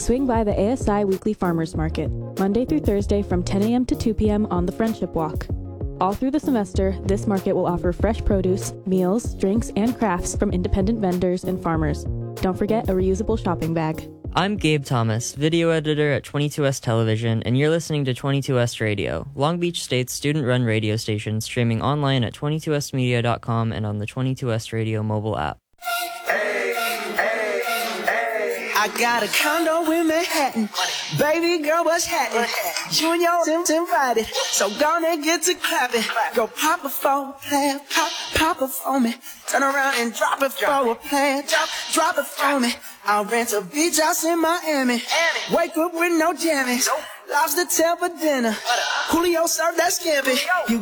Swing by the ASI Weekly Farmers Market, Monday through Thursday from 10 a.m. to 2 p.m. on the Friendship Walk. All through the semester, this market will offer fresh produce, meals, drinks, and crafts from independent vendors and farmers. Don't forget a reusable shopping bag. I'm Gabe Thomas, video editor at 22S Television, and you're listening to 22S Radio, Long Beach State's student-run radio station, streaming online at 22smedia.com and on the 22S Radio mobile app. I got a condo in Manhattan. Baby girl, what's happening? You and your Tim's invited, so gonna get to clapping. Go pop it for a plan, pop it for me. Turn around and drop it for a plan, drop it for me. I'll rent a beach house in Miami. Wake up with no jammies. Lobster tail for dinner. Julio served that scampi. You